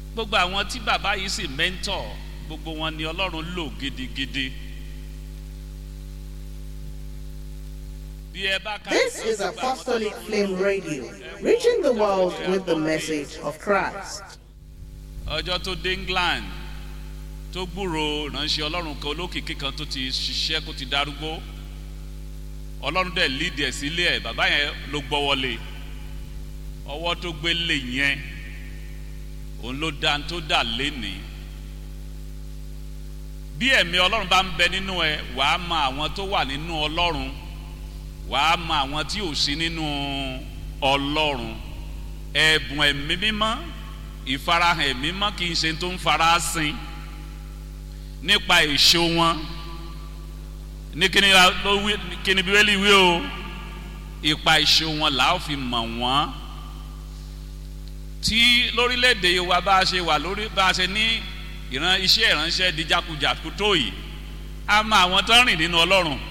gbogbo àwọn tí bàbá yìí sì mentor gbogbo wọn ni Ọlọ́run lò gidigidi. This is Apostolic Flame Radio, reaching the world with the message of Christ. Ọjọ́ tó dé England tó gbúrò ránṣẹ́ Ọlọ́run kan olókìkí kan tó ti ṣiṣẹ́ kó ti darúgbó, Ọlọ́run dẹ̀ lead ẹ̀ sílé ẹ̀, bàbá yẹn ló gbọ́ wọlé, ọwọ́ tó gbé lé yẹn òun ló dá tó dà lénìí. Bí ẹ̀mí Ọlọ́run bá ń bẹ nínú ẹ, wàá mọ àwọn tó wà nínú Ọlọ́run, wàá mọ àwọn tí ò sí nínú Ọlọ́run. Ẹ̀bùn ẹ̀mí mímọ́, ìfarahàn ẹ̀mí mímọ́ kì í ṣe tó ń farasin nípa èso wọn. Ní kíni Bíbélì wí o, ipa èso wọn là ó fi mọ̀ wọ́n. Tí lórílẹ̀‐èdè wa bá a ṣe wà lórí bá a ṣe ní iṣẹ́ ìránṣẹ́ di jákujàku tó yìí, a mọ àwọn tó ń rìn nínú Ọlọ́run,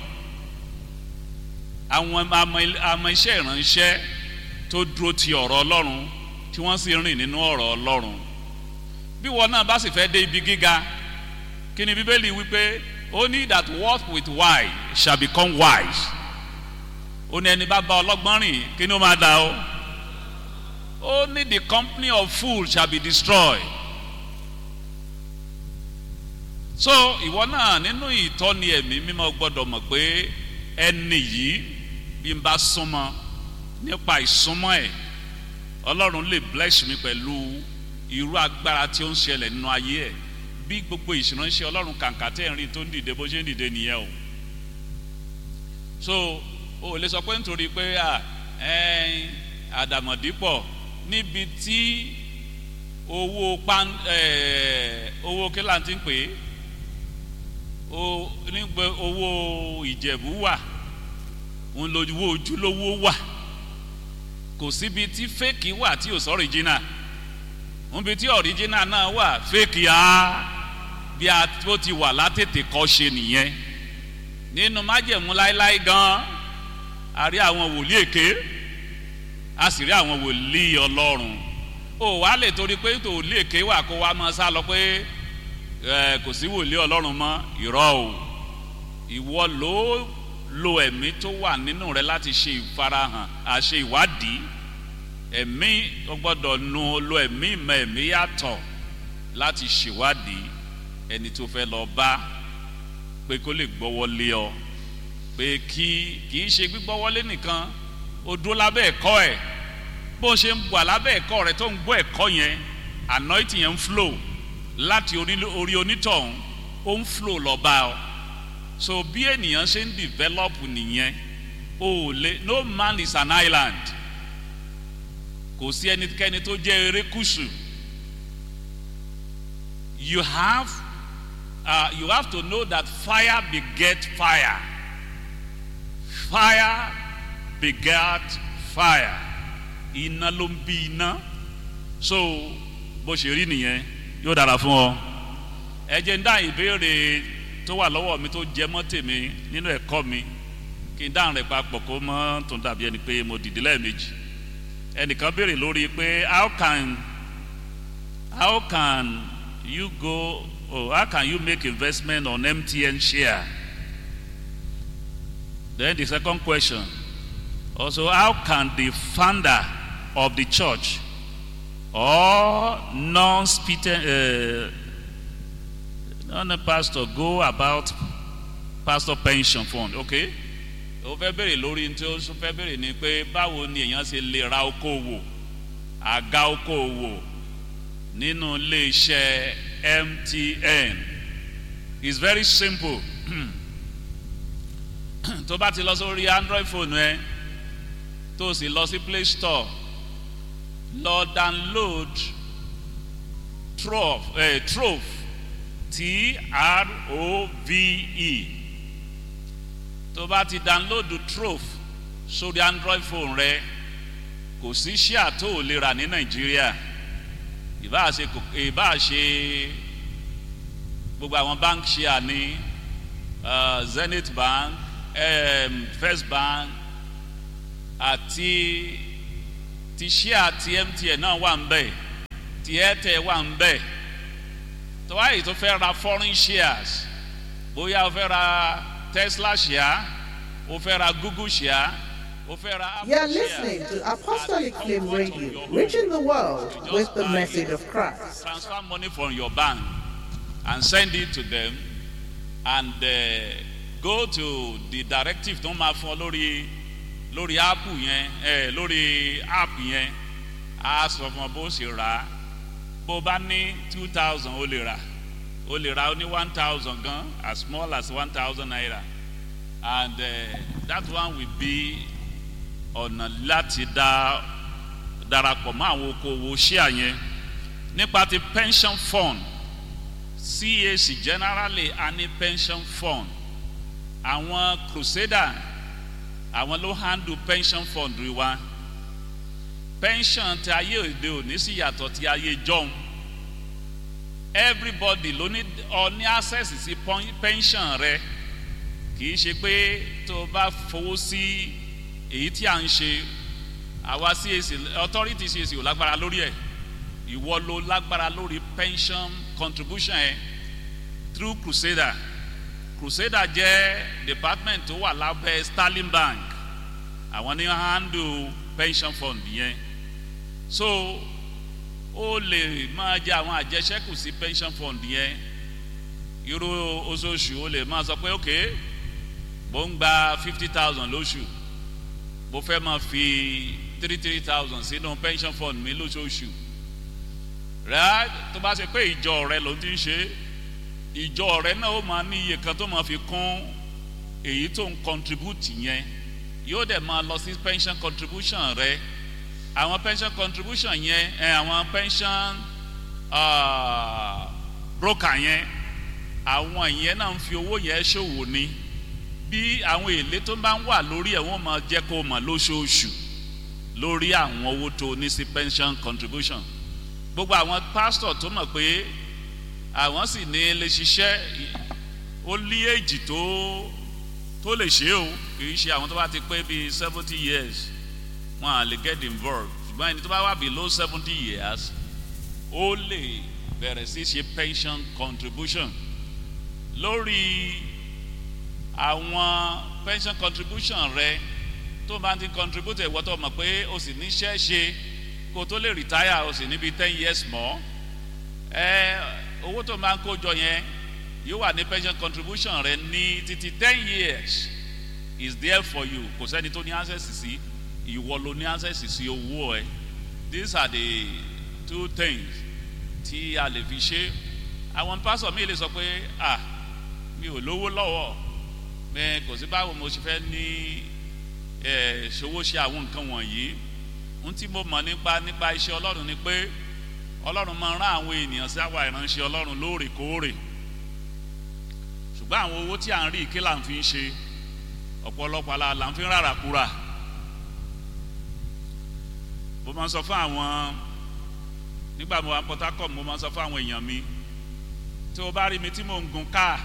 àwọn àmọ́ iṣẹ́ ìránṣẹ́ tó dúró ti ọ̀rọ̀ Ọlọ́run tí wọ́n sì rìn nínú ọ̀rọ̀ Ọlọ́run. Bí wọn náà bá sì fẹ́ dé ibi gíga, kí ni Bíbélì wípé only that walk with wise shall become wise. Ó ní ẹni bá bá ọlọ́gbọ́n rìn kí ni ó máa dà ó. Only the company of fools shall be destroyed. So ìwọ náà nínú ìtọ́ni ẹ̀mí mímọ́ gbọ́dọ̀ mọ̀ pé ẹni yìí bí n bá súnmọ́ nípa ìsúnmọ́ ẹ̀, Ọlọ́run lè bless mi pẹ̀lú irú agbára tí ó ń ṣẹlẹ̀ nínú ayé ẹ̀. Bí gbogbo ìṣìránṣẹ́ Ọlọ́run kàǹkà tẹ́ ń rí tó ń dìde bó ṣe ń dìde nìyẹn o. So o lè sọ pé nítorí pé àdàmọ̀dípọ̀ níbi tí owó kílà ti ń pè é, nígbà owó Ìjẹ̀bú wà, òun lówó ojúlówó wà. Kò síbi tí fake wà tí ò sọ original, níbi tí original náà wà fake bí a tó ti wà látètè kọ́ ṣe nìyẹn. Nínú májẹ̀mú láíláí gan, a rí àwọn wòlíì èké, a sì rí àwọn wòlíì Ọlọ́run. Ó wá lè torí pé tó wòlíì èké wà kó wá máa sá lọ pé kò sí wòlíì Ọlọ́run mọ́. Irọ́ o, ìwọ ló lo ẹ̀mí tó wà nínú rẹ láti ṣe ìfarahàn, àṣe ìwádìí. Ẹ̀mí ó gbọ́dọ̀ lo ẹ̀mí ìmọ̀ ẹ̀mí yàtọ̀ láti ṣèwádìí ẹni tó fẹ́ lọ bá, pé kó lè gbọ́wọ́lé ọ, pé kì í ṣe gbígbọ́wọ́lé nìkan, ó dúró lábẹ́ ẹ̀kọ́ ẹ̀. Bó ṣe ń wà lábẹ́ ẹ̀kọ́ rẹ̀ tó ń gbọ́ ẹ̀kọ́ yẹn, anointing yẹn ń flow láti orí onítọ̀hún, ó ń flow lọ bá ọ. So bí ènìyàn ṣe ń develop nìyẹn. No man is an island. Kò sí ẹnikẹ́ni tó jẹ́ erékùṣù. You have to know that fire beget fire. Fire beget fire. Iná ló ń bí iná. So bó ṣe rí nìyẹn, yóò dára fún ọ. Ẹ jẹ́ ń dá ìbéèrè tó wà lọ́wọ́ mi tó jẹ mọ́ tèmi nínú ẹ̀kọ́ mi, kí n dáhùn rẹ̀ papọ̀ kó mọ́ tó dàbí ẹni pé mo dìde lẹ́ẹ̀mejì. Ẹnìkan béèrè lórí pé how can you make investment on MTN share? Then the second question also, how can the founder of the church or non-pastor go about pastor pension fund? Okay. Ó fẹ́ bèrè lórí tí ó fẹ́ bèrè ni pé báwo ni èèyàn ṣe lè ra okòwò, àga okòwò nínú ilé iṣẹ́ MTN. It's very simple. Tó bá ti lọ sórí Android phone ẹ, tó sì lọ sí Play Store, lọ download Trove, Trove. Tó bá ti download Trove sórí Android phone rẹ, kò sí share tó o lè rà ní Nàìjíríà. Ìbá ṣe gbogbo àwọn bank share ní Zenith Bank, First Bank, àti ti share ti MTN náà wà ń bẹ̀, ti Airtel wà ń bẹ̀ tó wáyé tó fẹ́ ra foreign shares bóyá o fẹ́ ra Tesla share o fẹ́ ra Google share o fẹ́ ra Apple You share. are listening to Apostolic Flame Radio, reaching the world with the message of Christ. Transfer money from your bank and send it to them, and go to the directive tó máa fún ọ lórí app yẹn lórí app yẹn a sọ fún ọ bó ṣe rà á. Bó bá ní 2,000 o lè rà ó ní 1,000 gan, as small as 1,000 naira, and that one will be ọ̀nà láti darapọ̀ mọ́ àwọn okòwò ṣíà yẹn. Nípa ti pension fund, CAC generally a ní pension fund. Àwọn crusader àwọn ló handle pension fund rí wa. Pension ti ayé òde òní sì yàtọ̀ ti ayé jọ̀hún. Everybody ló ní access sí pension rẹ. Kì í ṣe pé tó bá fowó sí èyí tí à ń ṣe àwa CAC authority CAC ò lágbára lórí ẹ̀. Ìwọ ló lágbára lórí pension contribution ẹ̀ through Crusader. Crusader jẹ́ department tó wà lábẹ́ Sterling Bank. Àwọn ní handle pension fund yẹn. So ó lè máa jẹ àwọn àjẹsẹ́kù sí pension fund yẹn. Irú oṣooṣù ó lè máa sọ pé okay mo ń gba 50,000 lóṣù, mo fẹ́ máa fi 3,000 sínú pension fund mi lóṣooṣù. Right? Tó bá ṣe pé ìjọ rẹ ló ti ń ṣe, ìjọ rẹ náà ó máa ní iye kan tó máa fi kún èyí tó ń contribute yẹn, yóò dẹ̀ máa lọ sí pension contribution rẹ. Àwọn pension contribution yẹn àwọn pension broker yẹn, àwọn yẹn náà ń fi owó yẹn ṣòwò ni. Bí àwọn èlé tó bá ń wà lórí ẹ̀ wọ́n máa jẹ́ kó mọ̀ lóṣooṣù lórí àwọn owó tó ní sí pension contribution. Gbogbo àwọn pastor tó mọ̀ pé àwọn sì ní lè ṣiṣẹ́ ó lé èjì tó lè ṣe o, kì í ṣe àwọn tó bá ti pé bíi 70 years wọn à lè get involved, ṣùgbọ́n ẹni tó bá wà below 70 years ó lè bẹ̀rẹ̀ sí ṣe pension contribution. Lórí àwọn pension contribution rẹ tó bá ti contribute ìwọ tó mọ̀ pé o sì níṣẹ́ ṣe kó tó lè retire o sì níbi 10 years more, owó tó máa ń kó jọ yẹn yóò wà ní pension contribution rẹ ní títí 10 years is there for you. Kò sẹ́ni tó ní access sí, ìwọ ló ní access sí owó ẹ. These are the two things tí a lè fi ṣe. Àwọn pastor mi lè sọ pé mi ò lówó lọ́wọ́, kò sí báwo mo ṣe fẹ́ ní ṣòwò ṣe àwọn nǹkan wọ̀nyí. Ohun tí mo mọ̀ nípa iṣẹ́ Ọlọ́run ni pé Ọlọ́run máa ń rán àwọn ènìyàn sí àwa ìránṣẹ́ Ọlọ́run lóòrèkóòrè. Ṣùgbọ́n àwọn owó tí à ń rí kí là ń fi ń ṣe, ọ̀pọ̀lọpọ̀ là ń fi ń rárá kúrà. Mo máa ń sọ fún àwọn nígbà mo wà ní Port Harcourt, mo máa ń sọ fún àwọn èèyàn mi, tí o bá rí mi tí mò ń gun káà,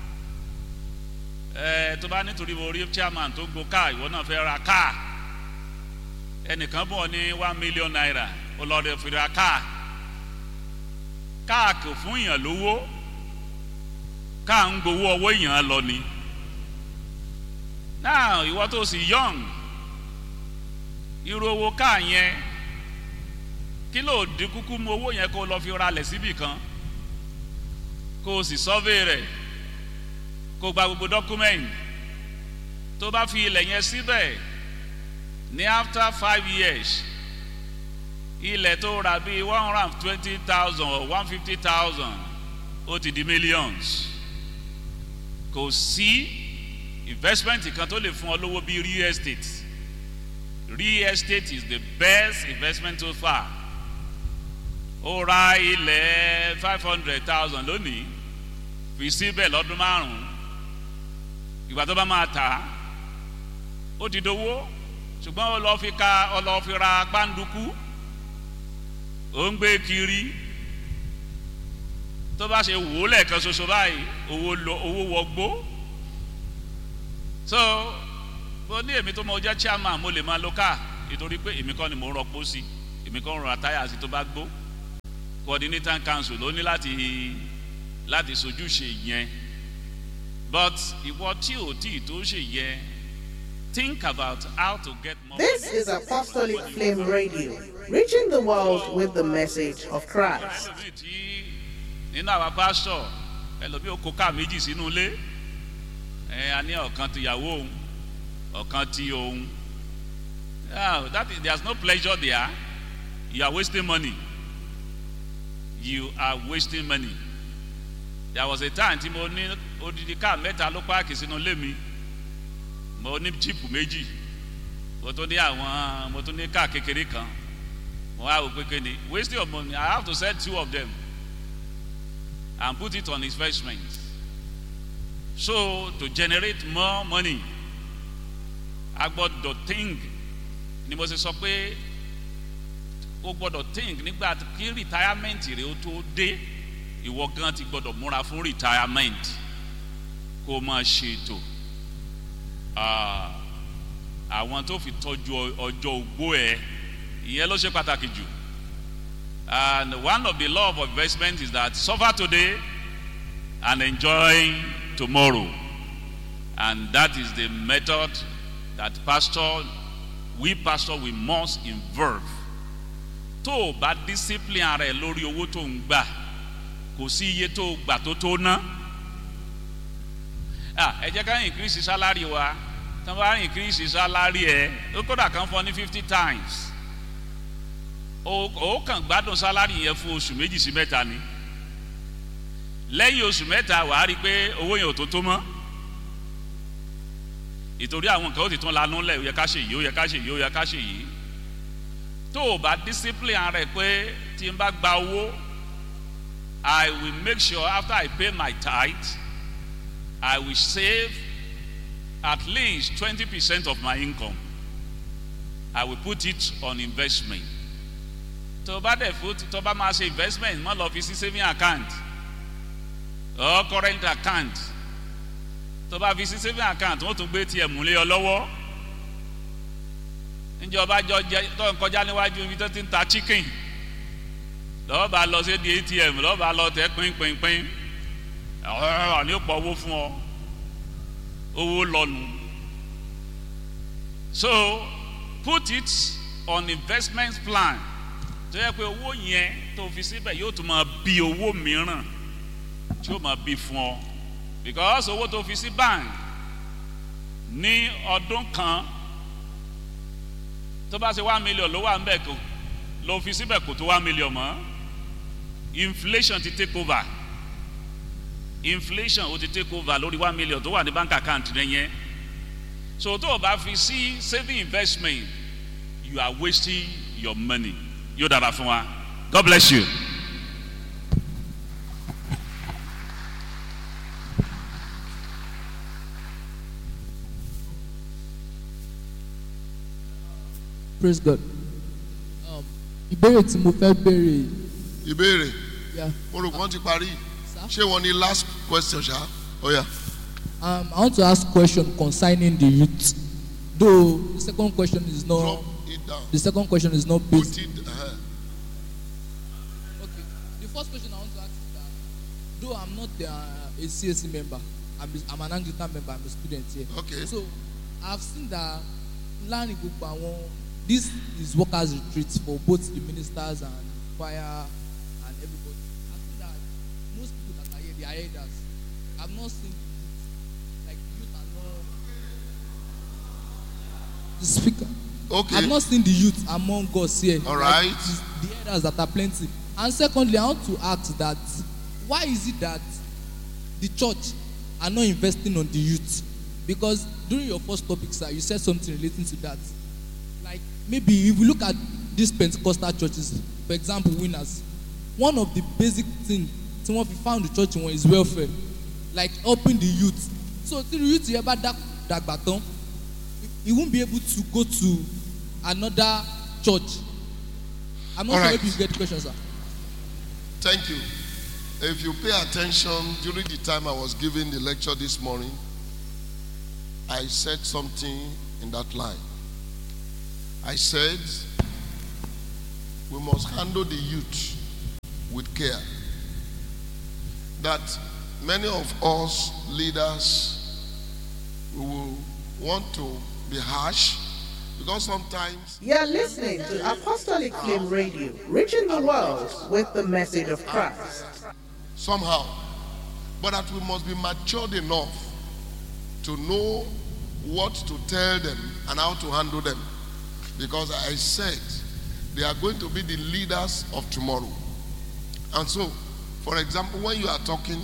tó bá nítorí mo rí chairman tó ń gun káà, ìwọ náà fẹ́ ra káà, ẹnìkan bọ̀ ní 1 million naira ó lọ rẹ̀ fi ra káà. Káà kò fún èèyàn lówó, káà ń gbowó ọwọ́ èèyàn lọ ni. Now ìwọ tó sì young, irú owó káà yẹn kí ló dín kúkú mú owó yẹn kó lọ fi ralẹ̀ síbì kan, kó o sì survey rẹ̀, kó o gba gbogbo document, tó bá fi ilẹ̀ yẹn síbẹ̀ ní after 5 years ilẹ̀ tó ra bíi 120,000 or 150,000 ó ti di millions. Kò sí investment kan tó lè fún ọ lówó bíi real estate. Real estate is the best investment so far. Ó ra ilẹ̀ 500,000 lónìí, fi síbẹ̀ lọ́dún 5, ìgbà tó bá máa tà ó ti dowó. Ṣùgbọ́n ó lọ fi ra gbáǹdùkú, ó ń gbé kiri, tó bá ṣe wò ó lẹ́ẹ̀kan ṣoṣo báyìí owó wọgbó. So mo ní èmi tó mọ jẹ́ chairman mo lè máa lo káà, nítorí pé èmi kọ́ ni mo ń rọpò sí, èmi kọ́ ń ra táyà sí tó bá gbó. coordinating council ló ní láti sojúṣe yẹn. But ìwọ tí ò tí tó ṣe yẹn, think about how to get more. This is Apostolic Flame Radio, reaching the world with the message of Christ. Nínú àwọn pastor ẹlòmí ó kó ká méjì sínú ilé, a ní ọ̀kan ti ìyàwó òun, ọ̀kan ti òun. There's no pleasure there. You are wasting money. You are wasting money. There was a time tí mo ní odidi ká mẹ́ta ló páàkì sínú ilé mi. Mo ní jíìpù méjì. Mo tún ní ká kékeré kan. Mo wá wò pé kéde, wasting of money. I have to sell 2 of them and put it on investment. So to generate more money, I gbọ́dọ̀ think. Ni mo ṣe sọ pé o gbọ́dọ̀ think nígbà kí retirement rẹ ó tó dé, ìwọ gan ti gbọ́dọ̀ múra fún retirement kó máa ṣètò àwọn tó fi tọ́jú ọjọ́ ogbó ẹ, ìyẹn ló ṣe pàtàkì jù. And one of the law of investment is that suffer today and enjoy tomorrow, and that is the method that we must involve. Tó o bá discipline ara ẹ lórí owó tó ń gbà, kò sí iye tó o gbà tó ná. Ẹ jẹ́ ká increase salary wa, tí wọ́n bá increase salary ẹ, ó kódà kan fún ọ ní 50 times. O kàn gbádùn salary yẹn fún oṣù méjì sí mẹ́ta ni. Lẹ́yìn oṣù mẹ́ta wàá rí i pé owó yẹn ò tó mọ́. Ìtorí àwọn nǹkan ó ti tún lanú lẹ̀, ó yẹ ká ṣe yìí, ó yẹ ká ṣe yìí, ó yẹ ká ṣe yìí. Tó o bá discipline ara ẹ pé tí n bá gba owó, I will make sure after I pay my tithe, I will save at least 20% of my income. I will put it on investment. Tó o bá dẹ̀ fún tó o bá máa ṣe investment, má lọ fi sí saving account or current account. Tó o bá fi sí saving account, wọ́n tún gbé tiẹ̀ múlẹ̀ ọ lọ́wọ́. Níjọba jọ tó ń kọjá níwájú ibi tó ti ń ta chicken, lọ́wọ́ bá lọ sí di ATM, lọ́wọ́ bá lọ tẹ́ pínpínpín, ní ó pọ̀ owó fún ọ, owó lọ́nu. So put it on investment plan. Tó yẹ pé owó yẹn tó fi síbẹ̀ yóò tún máa bí owó mìíràn tí ó máa bí fún ọ, because owó tó fi sí bank ní ọdún kan tó bá ṣe 1 million ló wà ń bẹ̀ kó ló fi síbẹ̀ kò tó 1 million mọ́. Inflation ti take over. Inflation ó ti take over lórí 1 million tó wà ní bank account rẹ yẹn. So tó o bá fi sí saving investment, you are wasting your money. Yóò dára fún wa. God bless you. Praise God. Ìbéèrè tí mo fẹ́ béèrè. Ìbéèrè. Yeah. Mo rò wọ́n ti parí. Ṣé wọ́n ní last question ṣá? Oh yeah. I want to ask a question concerning the youth. Though the second question is not. Drop it down. The second question is not based. Put it. Okay. The first question I want to ask is that though I'm not a CSC member, I'm an Anglican member. I'm a student here. Okay. So I've seen that learning this is workers' retreats for both the ministers and choir and everybody. I've seen that most people that are here, they are elders. I've not seen like the youth are not. The speaker. Okay. I've not seen the youth among us here. All right. Like the elders that are plenty. And secondly, I want to ask that why is it that the church are not investing on the youth? Because during your first topic, sir, you said something relating to that. Like maybe if we look at these Pentecostal churches, for example, Winners, one of the basic things we found the church in is welfare, like helping the youth. So the youth here about that baton, he won't be able to go to another church. I'm not sure if you get the question, sir. Thank you. If you pay attention, during the time I was giving the lecture this morning, I said something in that line. I said, we must handle the youth with care. That many of us leaders will want to be harsh because sometimes You're listening to Apostolic Flame Radio, reaching the world with the message of Christ. somehow, but that we must be matured enough to know what to tell them and how to handle them. Because I said they are going to be the leaders of tomorrow. And so, for example, when you are talking,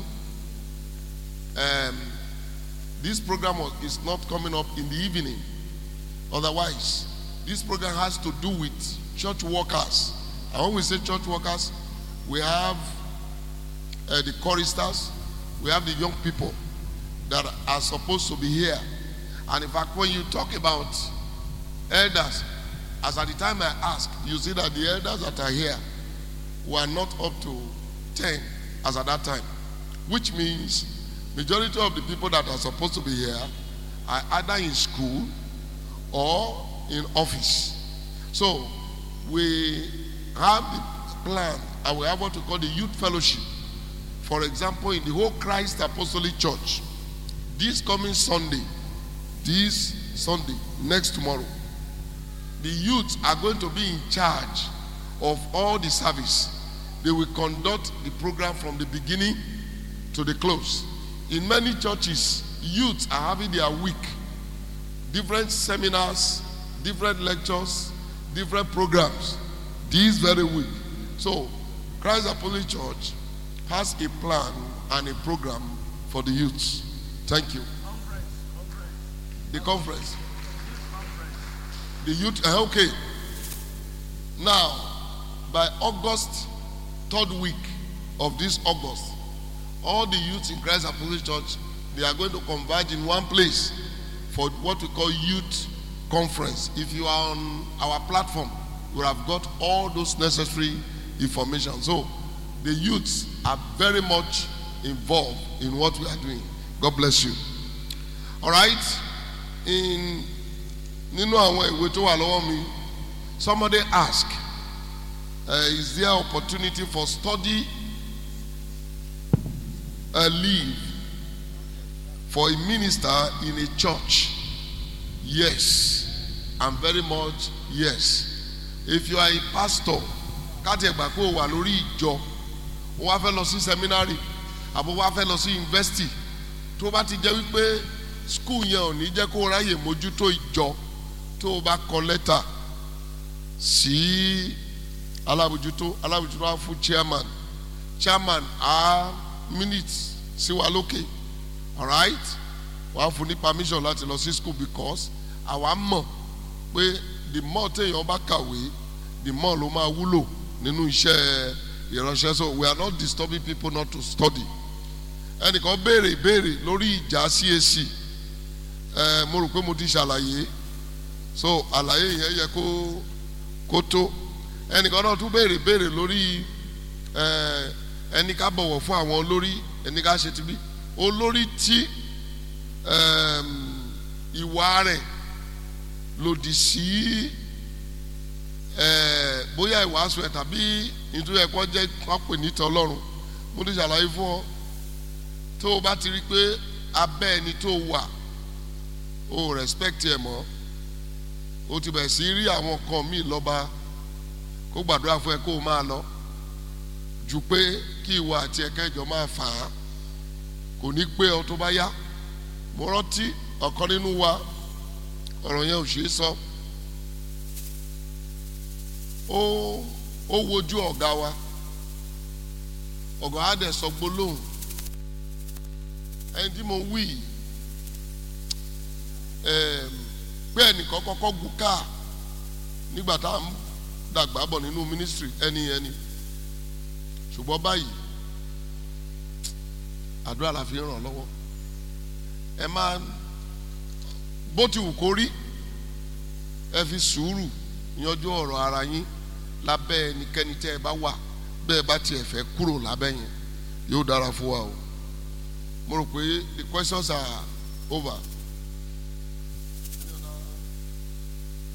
this program is not coming up in the evening. Otherwise, this program has to do with church workers. And when we say church workers, we have the choristers, we have the young people that are supposed to be here. And in fact, when you talk about elders, as at the time I asked, you see that the elders that are here were not up to 10 as at that time, which means majority of the people that are supposed to be here are either in school or in office. So we have the plan and we have what we call the youth fellowship. For example, in the whole Christ Apostolic Church, this coming Sunday, next tomorrow, the youth are going to be in charge of all the service. They will conduct the program from the beginning to the close. In many churches, youth are having their week, different seminars, different lectures, different programs this very week. So, Christ Apostolic Church has a plan and a program for the youth. Thank you. The conference. The youth, okay. Now, by August, 3rd week of this August, all the youths in Christ Apostolic Church, they are going to converge in one place for what we call youth conference. If you are on our platform, you will have got all those necessary information. So, the youths are very much involved in what we are doing. God bless you. All right. Somebody asked, is there opportunity for study leave for a minister in a church? Yes, and very much yes. If you are a pastor, wá fẹ́ lọ sí seminary àbò wá fẹ́ lọ sí university, tó bá ti jẹ́ wípé school yẹn ò ní jẹ́ kó ráyè mójútó ìjọ, tó bá kọ lẹ́tà sí alábòjútó á fún chairman á minutes sí wa lókè, alright, wàá fún ní permission láti lọ sí school because àwa mọ̀ pé the more téèyàn bá kàwé the more ló máa wúlò nínú iṣẹ́ ìránṣẹ́. So we are not disturbing people not to study. Ẹnìkan béèrè ìbéèrè lórí ìjà CAC, mo rò pé mo ti ṣàlàyé, so àlàyé yẹn yẹ kó tó. Ẹnìkan náà tún béèrè ìbéèrè lórí ẹni ká bọ̀wọ̀ fún àwọn olórí, ẹni ká ṣe ti bí olórí tí ìwà rẹ̀ lòdì sí bóyá ìwàásù ẹ̀ tàbí nítorí ẹ̀kọ́ jẹ́ pápẹ́ níta Ọlọ́run. Mo ti ṣàlàyé fún ọ, tó o bá ti rí pé abẹ́ ẹni tó wà o respect ẹ̀ mọ́, o ti bẹ̀rẹ̀ sí rí àwọn kan míì lọ́ba, kó gbàdúrà fún ẹ kó o máa lọ ju pé kí ìwà àti ẹ̀kẹ́jọ máa fà á, kò ní pé ọ tó bá yá. Mo rántí ọ̀kan nínú wa, ọ̀rọ̀ yẹn ò ṣeé sọ, ó wojú ọ̀gá wa, ọ̀gá á dẹ̀ sọ gbólóhùn, ẹni tí mo wí pé ẹnìkan kọ́kọ́ gùn káà nígbà tá à ń dàgbà bọ̀ nínú ministry ẹni ṣùgbọ́n báyìí àdúrà la fi ràn lọ́wọ́. Ẹ máa bó ti wù kó rí, ẹ fi sùúrù yanjú ọ̀rọ̀ ara yín lábẹ́ ẹnikẹ́ni tẹ́ ẹ bá wà, bẹ́ẹ̀ bá tiẹ̀ fẹ́ kúrò lábẹ́ yẹn yóò dára fún wa o. Mo rò pé the questions are over.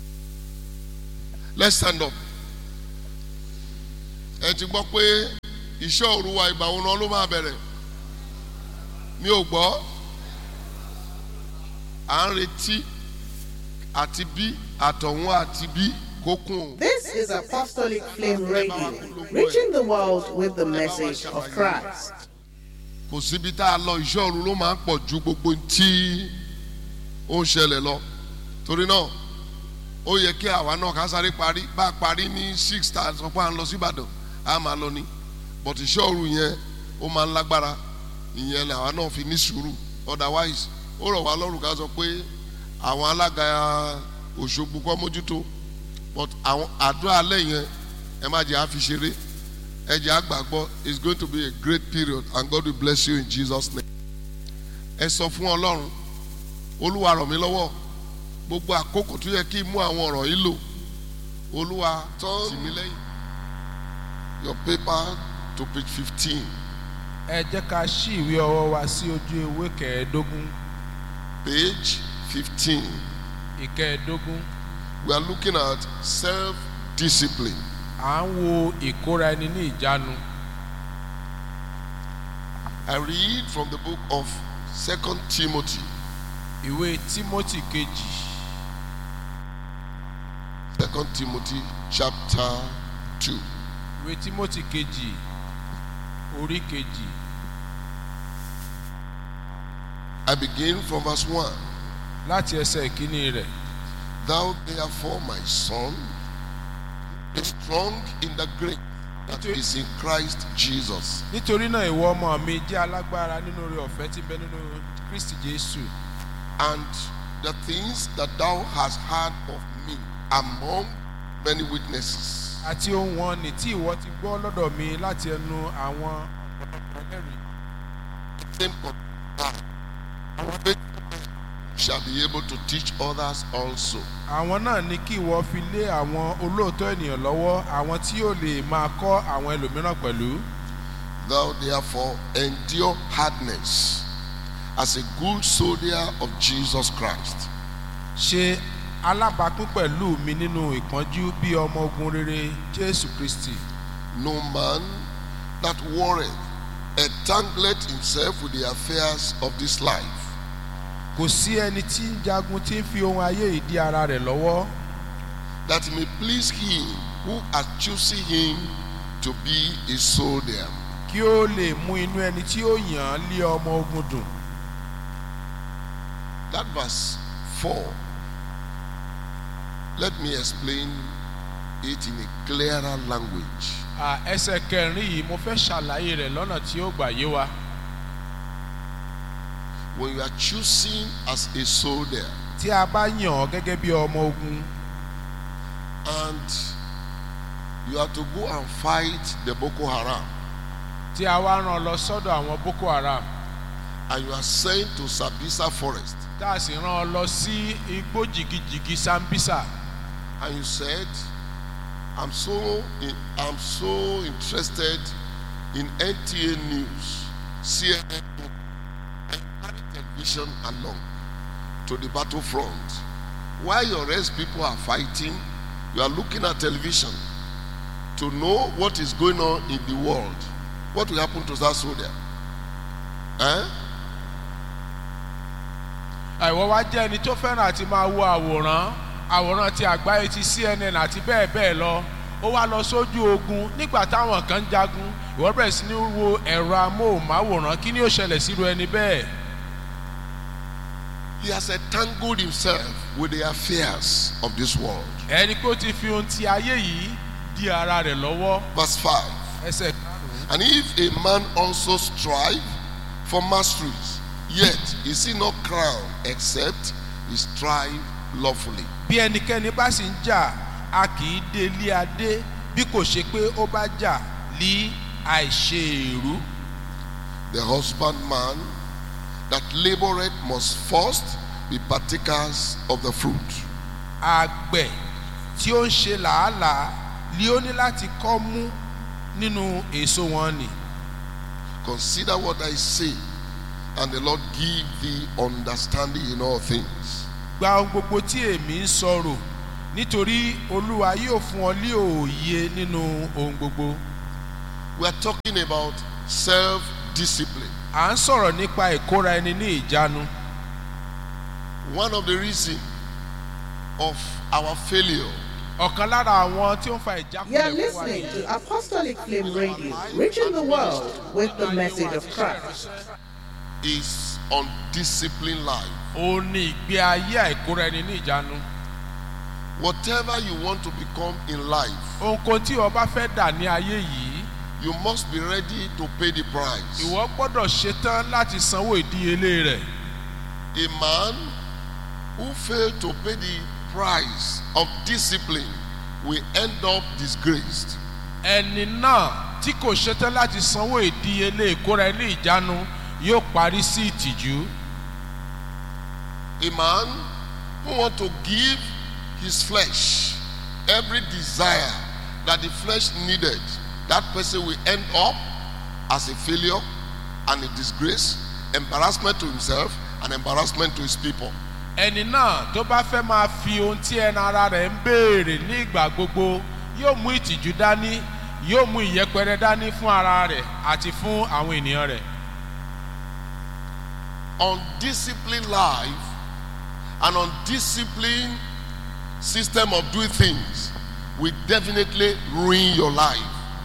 Let's stand up. Ẹ ti gbọ́ pé iṣẹ́ òru wa ìgbà wo náà ló máa bẹ̀rẹ̀ mi ò gbọ́ à ń retí àti bí àtọ̀hún àti bí kó kún. This is Apostolic Flame Radio, reaching the world with the message of Christ. Kò síbi tá a lọ iṣẹ́ òru ló máa ń pọ̀ ju gbogbo tí ó ń ṣẹlẹ̀ lọ torí náà ó yẹ kí àwa náà ká sáré parí bá a parí ní 6 tá a sọ pé à ń lọ sí Ìbàdàn a máa lọ ní but iṣẹ́ òru yẹn ó máa ń lágbára ìyẹn làwa náà fi ní sùúrù otherwise ó rọ̀ wá lọ́rùn ká sọ pé àwọn alága Òṣogbo kọ́ mójútó but àwọn àdúrà alẹ́ yẹn ẹ má jẹ́ àfi ṣeré ẹ jẹ́ àgbàgbọ́ it's going to be a great period and God will bless you in Jesus name. Ẹ sọ fún Ọlọ́run Olúwa ràn mí lọ́wọ́ gbogbo àkókò tó yẹ kí n mú àwọn ọ̀rọ̀ yìí lò Olúwa tì mí lẹ́yìn. Your paper to page 15. Ẹ jẹ́ ká ṣí ìwé ọwọ́ wa sí ojú ewé kẹẹ̀ẹ́dógún. Page 15. Ìkẹẹ̀ẹ́dógún. We are looking at self-discipline. À ń wo ìkóra ẹni ní ìjánu. I read from the book of 2 Timothy. Ìwé Tímótì kejì. 2 Timothy chapter 2. Ìwé Tímótì kejì orí kejì. I begin from verse 1. Láti ẹsẹ̀ ìkíní rẹ̀. Thou therefore, my son, be strong in the grace that is in Christ Jesus. Nítorí náà ìwọ ọmọ mi jẹ́ alágbára nínú oore ọ̀fẹ́ tí ń bẹ nínú Kristi Jésù. And the things that thou hast heard of me among many witnesses. Àti ohun wọn ni tí ìwọ ti gbọ́ lọ́dọ̀ mi láti ẹnu àwọn ẹlẹ́rìí. Same shall be able to teach others also. Àwọn náà ní kí ìwọ fi lé àwọn olóòótọ́ ènìyàn lọ́wọ́, àwọn tí yóò lè máa kọ́ àwọn ẹlòmíràn pẹ̀lú. Thou therefore endure hardness as a good soldier of Jesus Christ. Ṣe alábàápín pẹ̀lú mi nínú ìpọ́njú bí ọmọ ogun rere Jésù Kristi. No man that warreth entangleth himself with the affairs of this life. Kò sí ẹni tí ń jagun tí ń fi ohun ayé ìdí ara rẹ̀ lọ́wọ́. That he may please him who has chosen him to be a soldier. Kí ó lè mú inú ẹni tí ó yàn án lé ọmọ ogun dùn. That verse 4. Let me explain it in a clearer language. Ẹsẹ̀ kẹrin yìí mo fẹ́ ṣàlàyé rẹ̀ lọ́nà tí ó gbà yé wa. When you are choosing as a soldier, Tí a bá yàn ọ́ gẹ́gẹ́ bí ọmọ ogun, and you are to go and fight the Boko Haram, tí a wá rán lọ sọ́dọ̀ àwọn Boko Haram, and you are sent to Sabisa forest, tá a sì rán ọ lọ sí igbó jìgìjìgì Sambisa, and you said, I'm so interested in NTA News, CNN, and carry television along to the battlefront. While your rest people are fighting, you are looking at television to know what is going on in the world. What will happen to that soldier? Ìwọ wá jẹ́ ẹni tó fẹ́ràn àti máa wo àwòrán ti àgbáyé ti CNN àti bẹ́ẹ̀ bẹ́ẹ̀ lọ. Ó wá lọ sójú ogun nígbà táwọn kan ń jagun. Ìwọ bẹ̀rẹ̀ sí ní wo ẹ̀rọ amóhùnmáwòrán, kí ni ó ṣẹlẹ̀ sírú ẹni bẹ́ẹ̀? He has entangled himself with the affairs of this world. Ẹni pé ó ti fi ohun ti ayé yìí di ara rẹ̀ lọ́wọ́. Verse 5. Ẹsẹ̀ karùn-ún. And if a man also strive for masteries, yet is he not crowned except he strive lawfully. Bí ẹnikẹ́ni bá sì ń jà, a kì í dé ilé adé bí kò ṣe pé ó bá jà ní àìṣe èrú. The husbandman that laboureth must first be partakers of the fruit. Àgbẹ̀ tí ó ń ṣe làálàá ni ó ní láti kọ́ mú nínú èso wọn nì. Consider what I say, and the Lord give thee understanding in all things. Gba ohun gbogbo tí èmi ń sọ̀rọ̀, nítorí Olúwa yóò fún ọ ní òye nínú ohun gbogbo. We are talking about self-discipline. à ń sọ̀rọ̀ nípa ìkóra ẹni ní ìjánu. One of the reasons of our failure ọ̀kan lára àwọn tí ó ń fa You are ìjákulẹ̀ fún wa listening nìyí. to Apostolic Flame Radio, reaching the world with the message of Christ. is undisciplined life. ó ní ìgbé ayé àìkóra ẹni ní ìjánu. Whatever you want to become in life, ohunkóhun tí o bá fẹ́ dà ní ayé yìí, you must be ready to pay the price. ìwọ gbọ́dọ̀ ṣetán láti sanwó ìdíyelé rẹ̀. A man who failed to pay the price of discipline will end up disgraced. ẹni náà tí kò ṣetán láti sanwó ìdíyelé ìkóra ẹni ìjánu yóò parí sí ìtìjú. A man who wants to give his flesh every desire that the flesh needed, that person will end up as a failure and a disgrace, embarrassment to himself and embarrassment to his people. ẹni náà tó bá fẹ́ máa fi ohun tí ẹnu ara rẹ̀ ń béèrè ní ìgbà gbogbo yóò mú ìtìjú dání, yóò mú ìyẹpẹrẹ dání fún ara rẹ̀ àti fún àwọn ènìyàn rẹ̀. Undisciplined life and undisciplined system of doing things will definitely ruin your life.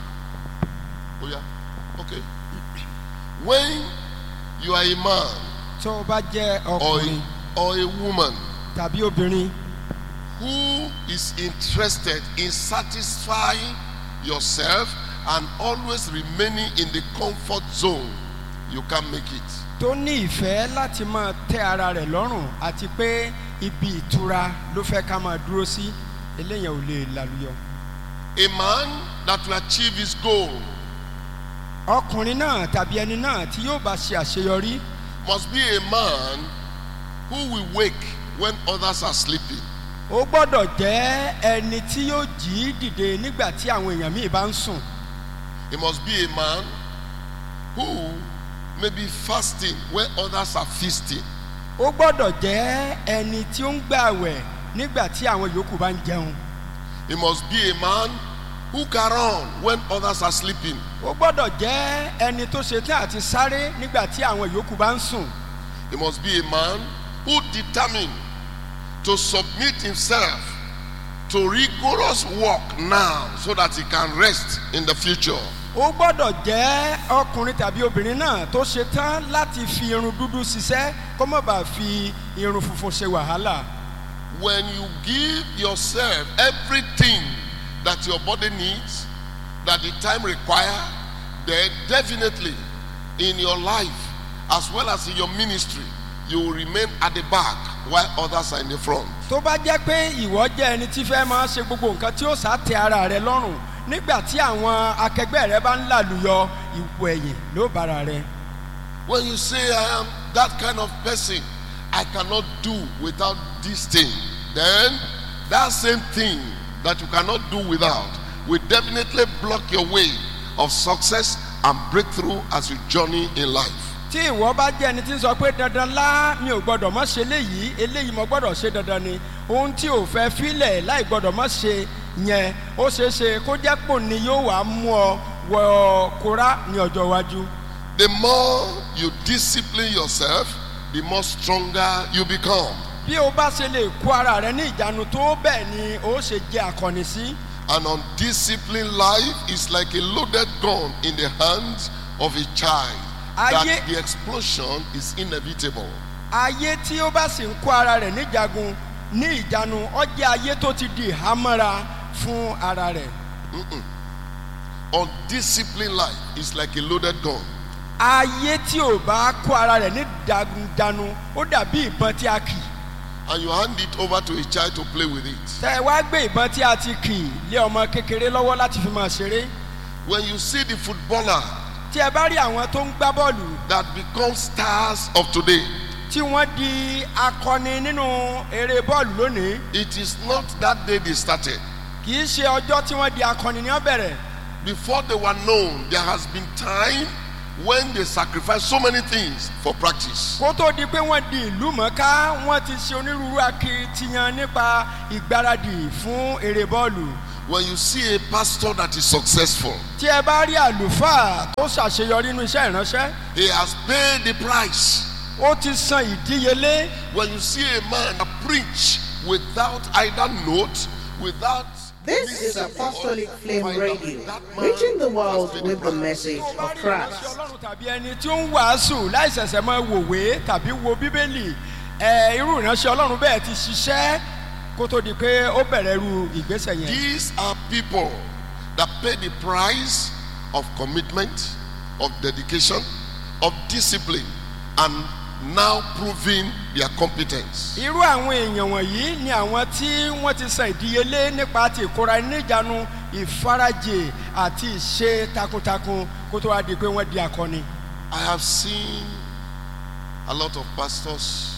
Oh yeah? Okay. When you are a man tó o bá jẹ́ ọkùnrin or a woman tàbí obìnrin who is interested in satisfying yourself and always remaining in the comfort zone, you can't make it. tó ní ìfẹ́ láti máa tẹ́ ara rẹ̀ lọ́rùn àti pé ibi ìtura ló fẹ́ ká máa dúró sí, eléyàn ò lè lálùyọ. A man that will achieve his goal ọkùnrin náà tàbí ẹni náà tí yóò bá ṣe àṣeyọrí must be a man who will wake when others are sleeping. ó gbọ́dọ̀ jẹ́ ẹni tí yóò jí dìde nígbà tí àwọn èèyàn míì bá ń sùn. He must be a man who may be fasting when others are feasting. ó gbọ́dọ̀ jẹ́ ẹni tí ó ń gbààwẹ̀ nígbà tí àwọn yòókù bá ń jẹun. He must be a man who can run when others are sleeping. ó gbọ́dọ̀ jẹ́ ẹni tó ṣetán àti sáré nígbà tí àwọn yòókù bá ń sùn. He must be a man who determined to submit himself to rigorous work now so that he can rest in the future. ó gbọ́dọ̀ jẹ́ ọkùnrin tàbí obìnrin náà tó ṣetán láti fi irun dúdú ṣiṣẹ́ kó má bàa fi irun funfun ṣe wàhálà. When you give yourself everything that your body needs, that the time requires, then definitely in your life as well as in your ministry, you will remain at the back while others are in the front. tó bá jẹ́ pé ìwọ jẹ́ ẹni tí fẹ́ máa ṣe gbogbo nǹkan tí ó sá tẹ ara rẹ lọ́rùn nígbà tí àwọn akẹgbẹ́ rẹ bá ń làlùyọ, ipò ẹ̀yìn ló bára rẹ. When you say, I am that kind of person, I cannot do without this thing, then that same thing that you cannot do without will definitely block your way of success and breakthrough as you journey in life. tí ìwọ bá jẹ́ ẹni tí ń sọ pé dandan lá mi ò gbọ́dọ̀ má ṣe léyìí, eléyìí mo gbọ́dọ̀ ṣe dandan ni, ohun tí ò fẹ́ fílẹ̀ láì gbọ́dọ̀ má ṣe yẹn ó ṣeé ṣe kó jẹ́ pò ní yóò wá mú ọ wọ kóra ní ọjọ́ iwájú. The more you discipline yourself, the more stronger you become. bí o bá ṣe lè kó ara rẹ ní ìjánu tó bẹ́ẹ̀ ni ó ṣe jẹ́ akọni sí. An undisciplined life is like a loaded gun in the hands of a child. That the explosion is inevitable. ayé tí ó bá sì ń kó ara rẹ̀ níjagun ní ìjánu ó jẹ́ ayé tó ti di ìhámọ́ra fún ara rẹ̀. Undisciplined life is like a loaded gun. ayé tí ò bá kó ara rẹ̀ ní ìjánu ó dàbí ìbọn tí a kì. And you hand it over to a child to play with it. tẹ wá gbé ìbọn tí a ti kì lé ọmọ kékeré lọ́wọ́ láti fi máa ṣeré. When you see the footballer tí ẹ bá rí àwọn tó ń gbá bọ́ọ̀lù that become stars of today, tí wọ́n di akọni nínú eré bọ́ọ̀lù lónìí, it is not that day they started. kì í ṣe ọjọ́ tí wọ́n di akọni ní ó bẹ̀rẹ̀. Before they were known, there has been time when they sacrificed so many things for practice. kó tó di pé wọ́n di ìlú mọ̀ọ́ká wọ́n ti ṣe onírúurú akitiyan nípa ìgbáradì fún eré bọ́ọ̀lù. When you see a pastor that is successful, tí ẹ bá rí àlùfáà tó ṣàṣeyọrí nínú iṣẹ́ ìránṣẹ́, he has paid the price. ó ti san ìdíyelé. When you see a man preach without either note, without... This is Apostolic Flame Radio, reaching the world with the message of Christ. Ọlọ́run tàbí ẹni tí ó ń wàásù láìṣẹ̀ṣẹ̀ máa wòwe tàbí wo bíbélì, irú ìránṣẹ́ Ọlọ́run bẹ́ẹ̀ ti ṣiṣẹ́ kó tó di pé ó bẹ̀rẹ̀ irú ìgbésẹ̀ yẹn. These are people that pay the price of commitment, of dedication, of discipline, and now proving their competence. Irú àwọn èèyàn wọ̀nyí ni àwọn tí wọ́n ti san ìdíyelé nípa ti ìkóra níjànú, ìfarajì àti ìṣe takuntakun kó tó wá di pé wọ́n di akọni. I have seen a lot of pastors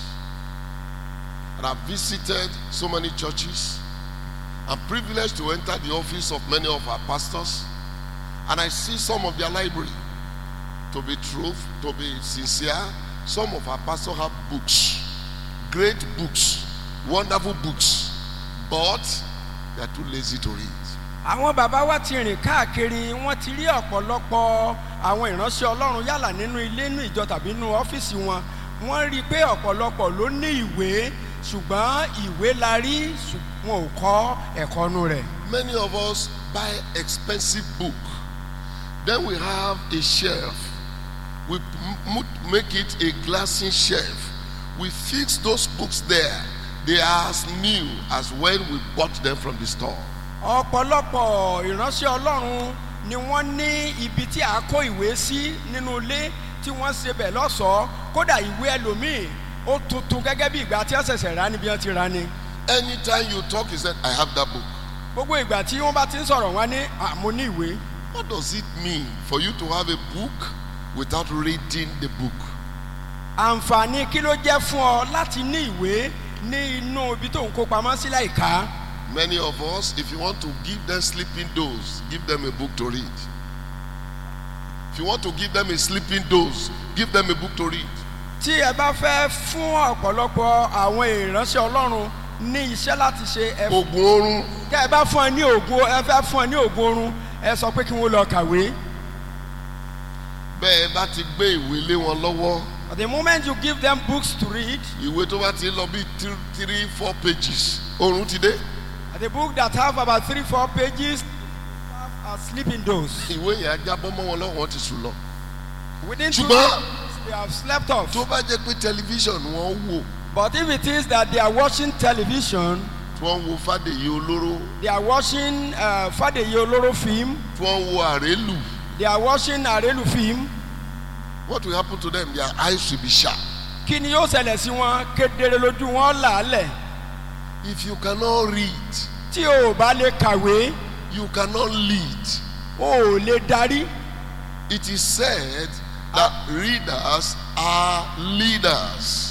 and I've visited so many churches. I'm privileged to enter the office of many of our pastors, and I see some of their library. To be true, to be sincere, some of our pastors have books, great books, wonderful books, but they are too lazy to read. Àwọn bàbá wa ti rìn káàkiri, wọ́n ti rí ọ̀pọ̀lọpọ̀ àwọn ìránṣẹ́ Ọlọ́run yálà nínú ilé, nínú ìjọ tàbí nínú ọ́fíìsì wọn. Wọ́n rí pé ọ̀pọ̀lọpọ̀ ló ní ìwé, ṣùgbọ́n ìwé la rí, wọn ò kọ́ ẹ̀kọ́ nú rẹ̀. Many of us buy expensive book. Then we have a shelf. We make it a glassy shelf. We fix those books there. They are as new as when we bought them from the store. Ọ̀pọ̀lọpọ̀ ìránṣẹ́ Ọlọ́run ni wọ́n ní ibi tí a kó ìwé sí nínú ilé tí wọ́n ṣe bẹ̀ lọ́ṣọ̀ọ́. Kódà ìwé ẹlòmíì ó tuntun gẹ́gẹ́ bí ìgbà tí wọ́n ṣẹ̀ṣẹ̀ rà níbi wọ́n ti rà ni. Anytime you talk, he said, I have that book. Gbogbo ìgbà tí wọ́n bá ti ń sọ̀rọ̀ wọn ní mo ní ìwé. What does it mean for you to have a book without reading the book? Àǹfààní kí ló jẹ́ fún ọ láti ní ìwé ní inú ibi tó ń kó pamọ́ sí láìka? Many of us, if you want to give them sleeping dose, give them a book to read. If you want to give them a sleeping dose, give them a book to read. Tí ẹ bá fẹ́ fún ọ̀pọ̀lọpọ̀ àwọn ìránṣẹ́ Ọlọ́run ní iṣẹ́ láti ṣe Ògùn oorun. Kẹ́ ẹ bá fún ẹ ní ògùn, ẹ fẹ́ fún ẹ ní ògùn oorun, ẹ sọ pé kí wọ́n lọ kàwé. Bẹ́ẹ̀ bá ti gbé ìwé lé wọn lọ́wọ́. The moment you give them books to read, ìwé tó bá ti lọ bí 3-4 pages, oorun ti dé. The book that have about 3-4 pages have a sleeping dose. Ìwé yẹn ajá bọ́ mọ́ wọn lọ́wọ́, wọ́n ti sùn lọ. Within 2 days, they have slept off. Tó bá jẹ́ pé tẹlifíṣàn wọ́n wò. But if it is that they are watching television, tí wọ́n wo Fádèyí Olóró. They are watching Fádèyí Olóró film. tí wọ́n wo Àrélù. They are watching Àrélù film. What will happen to them? Their eyes will be sharp. Kí ni yóò ṣẹlẹ̀ sí wọn? Kedere lójú wọn làálẹ̀. If you cannot read, tí o bá lè kàwé, you cannot lead. O ò lè darí. It is said that readers are leaders.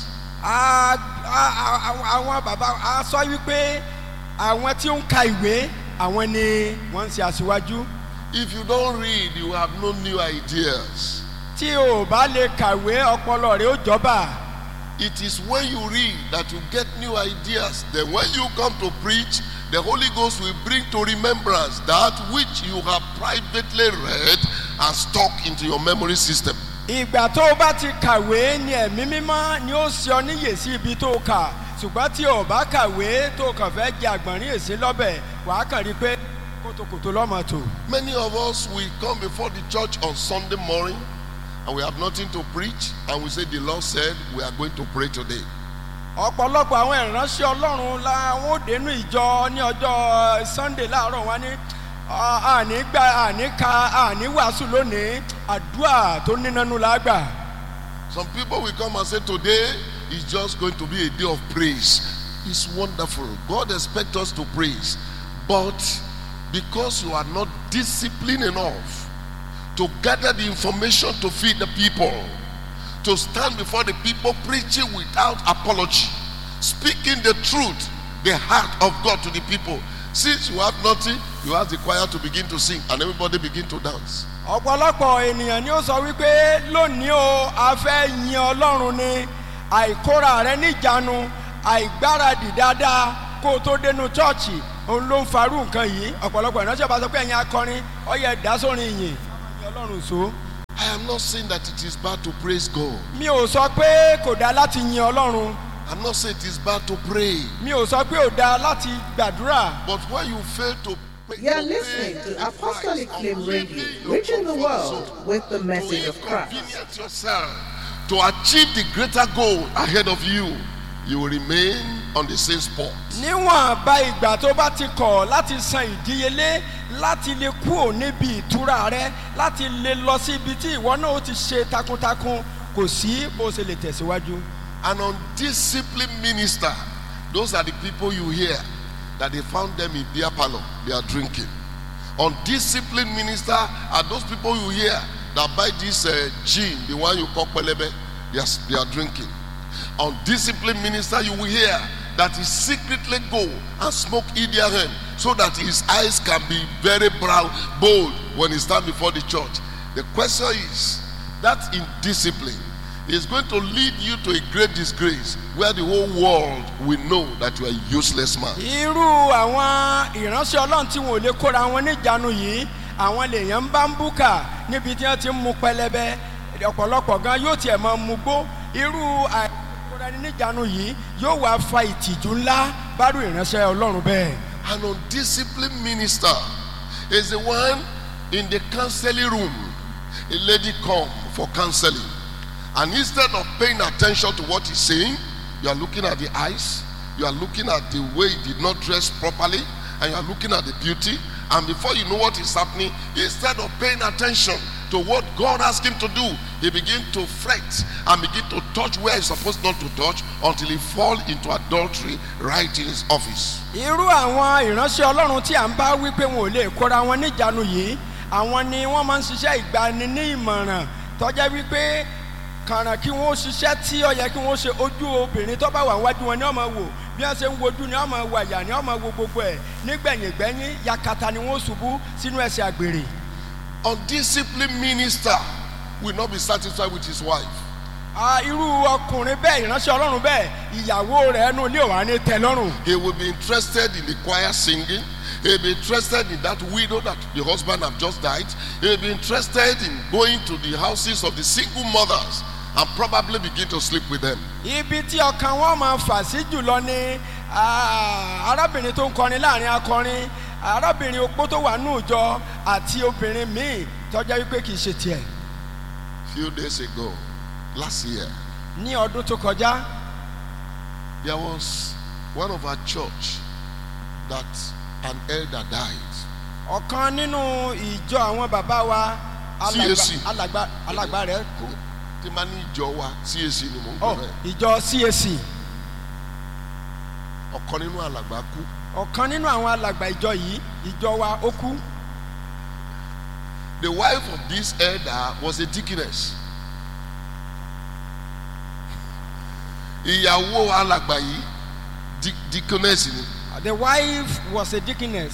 Àwọn bàbá a sọ wípé àwọn tí ó ń ka ìwé àwọn ni wọ́n ń ṣe aṣíwájú. If you don't read, you have no new ideas. Tí o bá lè kàwé, ọpọlọ rẹ ó jọba. It is when you read that you get new ideas. Then when you come to preach, the Holy Ghost will bring to remembrance that which you have privately read and stuck into your memory system. Ìgbà tó o bá ti kàwé ni ẹ̀mí mímọ́ ni ó ṣe ọ níyè sí ibi tó o kà. Ṣùgbọ́n tí o bá kàwé tó o kàn fẹ́ jẹ àgbọ̀nrín èsì lọ́bẹ̀, wàá kàn rí pé kòtòkòtò lọ́mọ tó. Many of us will come before the church on Sunday morning and we have nothing to preach and we say the Lord said we are going to pray today. Ọ̀pọ̀lọpọ̀ àwọn ìránṣẹ́ Ọlọ́run la wọ́n dénú ìjọ ní ọjọ́ Sunday láàárọ̀ wá ní àní wàásù lónìí àdúrà tó nínánú lágbà. Some people will come and say today is just going to be a day of praise. It's wonderful. God expects us to praise. But because you are not disciplined enough to gather the information to feed the people, to stand before the people preaching without apology, speaking the truth, the heart of God to the people. Since you have nothing, you ask the choir to begin to sing and everybody begin to dance. Ọ̀pọ̀lọpọ̀ ènìyàn ni ó sọ wípé lónìí o a fẹ́ yin Ọlọ́run ni àìkóra rẹ níjànú àìgbáradì dáadáa kó o tó dénú chọ́ọ̀chì òun ló ń farú nǹkan yìí ọ̀pọ̀lọpọ̀ ìránṣẹ́ bá sọ pé ẹ̀yin akọrin ọyẹ dá sórin ìyìn ọlọ́run so. I am not saying that it is bad to praise God. mi ò sọ pé kò dáa láti yin ọlọ́run. I'm not saying it is bad to pray. mi ò sọ pé ò dáa láti gbàdúrà. But when you fail to pray, You're listening to Apostolic Flame Radio, reaching the world with the message of Christ. Inconvenience yourself to achieve the greater goal ahead of you, you will remain on the same spot. níwọ̀n bá ìgbà tó bá ti kọ̀ láti san ìdíyelé láti lè kúrò níbi ìtura rẹ láti lè lọ sí ibi tí ìwọ náà ó ti ṣe takuntakun kò sí bó ṣe lè tẹ̀síwájú. An undisciplined minister, those are the people you hear that they found them in beer parlor, they are drinking. Undisciplined minister are those people you hear that buy this gin, the one you call pelebe, they are drinking. Undisciplined minister you will hear that he secretly go and smoke Idiaren so that his eyes can be very bold when he stand before the church. The question is, that indiscipline is going to lead you to a great disgrace where the whole world will know that you are a useless man. irú àwọn ìránṣẹ́ ọlọ́run tí wọn ò lè kóra wọn níjànú yìí àwọn lèèyàn ń bá ń búkà níbi tí wọ́n ti ń mu pẹlẹbẹ ọ̀pọ̀lọpọ̀ gan yóò tiẹ̀ máa mu gbó irú àìkóra ẹni níjànú yìí yóò wá fa ìtìjú ńlá bárú ìránṣẹ́ ọlọ́run bẹ́ẹ̀. An undisciplined minister is the one in the counseling room. A lady come for counseling, and instead of paying attention to what he's saying, you are looking at the eyes, you are looking at the way he did not dress properly, and you are looking at the beauty, and before you know what is happening, instead of paying attention to what God asked him to do, he begin to fret and begin to touch where he's supposed not to touch until he fall into adultery right in his office. irú àwọn ìránṣẹ́ ọlọ́run tí à ń bá wí pé wọn ò lè kóra wọn níjànú yìí àwọn ni wọ́n máa ń ṣiṣẹ́ ìgbani ní ìmọ̀ràn tọ́jẹ́ wípé kàràn kí wọ́n ṣiṣẹ́ tí ó yẹ kí wọ́n ṣe ojú obìnrin tó bá wà wájú wọn ni wọ́n máa wò bí wọ́n ṣe ń wojú ni wọ́n máa wò àyà ni wọ́n máa wo gbogbo ẹ̀ nígbẹ̀yìngbẹ́yìn yakata ni wọ́n ṣubú sínú ẹ̀ṣẹ̀ àgbèrè. Undisciplined minister will not be satisfied with his wife. irú ọkùnrin bẹ́ẹ̀ ìránṣẹ́ ọlọ́run bẹ́ẹ̀ ìyàwó rẹ̀ ẹnu ilé òwà ní tẹ́lọ́rùn. He will be interested in the choir singing. He will be interested in that widow that the husband have just died. He will be interested in going to the houses of the single mothers and probably begin to sleep with them. ibi tí ọkàn wọn máa fà sí jùlọ ni arábìnrin tó ń kọrin láàrin akọrin arábìnrin opó tó wà ní òòjọ́ àti obìnrin míì tọ́jà wípé kì í ṣe tiẹ̀. Few days ago, last year, ní ọdún tó kọjá there was one of our church that an elder died. ọ̀kan nínú ìjọ àwọn bàbá wa CAC. alàgbà rẹ̀ kú. The man ìjọ wa CAC ni mo ń gbọ́ rẹ̀. ìjọ CAC. Ọ̀kan nínú alàgbà kú. ọ̀kan nínú àwọn alàgbà ìjọ yìí ìjọ wa ó kú. The wife of this elder was a deaconess. Ìyàwó alàgbà yìí deaconess ni. The wife was a deaconess.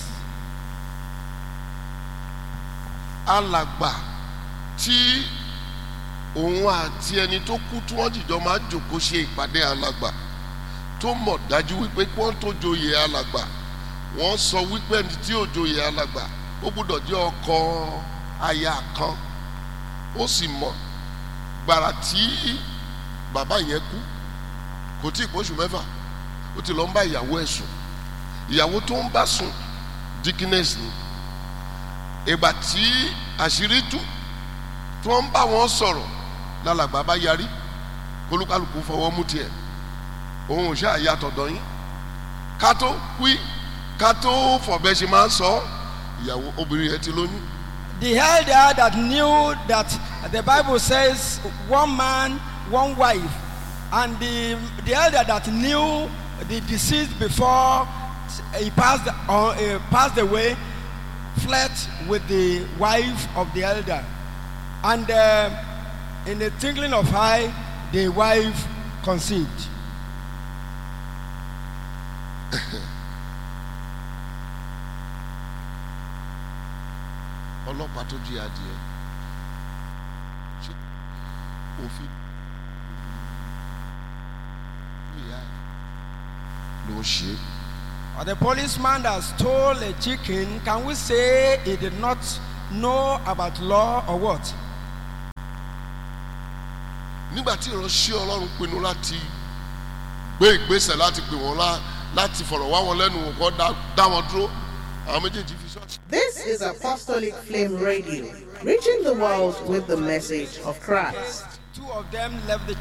Alàgbà tí òun àti ẹni tó kú tí wọ́n jìjọ máa jòkó ṣe ìpàdé alàgbà tó mọ̀ dájú wípé kí wọ́n tó joyè alàgbà wọ́n sọ wípé ẹni tí ò joyè alàgbà ó gbọ́dọ̀ jẹ́ ọkọ aya kan ó sì mọ̀ gbàrà tí bàbá yẹn kú kò tí ì pọ́ṣù mẹ́fà ó ti lọ ń bá ìyàwó ẹ̀ sùn ìyàwó tó ń bá sùn deaconess ni ìgbà tí àṣírí tú tí wọ́n ń bá wọn sọ̀rọ̀ lálàgbà bá yarí kólúkálùkù fọwọ́ mú tiẹ̀ òun ò ṣáà yàtọ̀ dọ̀yìn ká tó wí ká tó fọ̀bẹ́ ṣe máa ń sọ ìyàwó obìnrin yẹn ti lóyún. The elder that knew that the Bible says one man, one wife, and the elder that knew the deceased before he passed away, fled with the wife of the elder, and in the twinkling of eye, the wife conceived. Ọlọ́pàá tó jí adìẹ òfin ìyá ẹ̀ ló ń ṣe Or the policeman that stole a chicken, can we say he did not know about law or what? nígbà tí ìránṣẹ́ ọlọ́run pinnu láti gbé ìgbésẹ̀ láti pè wọ́n láti fọ̀rọ̀ wá wọn lẹ́nu wò kọ́ dá wọn dúró àwọn méjèèjì fi ṣọ́ọ̀ṣì. This is Apostolic Flame Radio, reaching the world with the message of Christ. Two of them left the